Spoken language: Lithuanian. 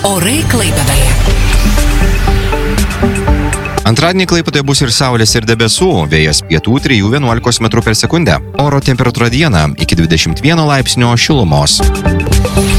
Orai Klaipėdoje. Antradienį Klaipėdoje bus ir saulės, ir debesų, vėjas pietų 3–11 m/s. Oro temperatūra dieną iki 21 laipsnio šilumos.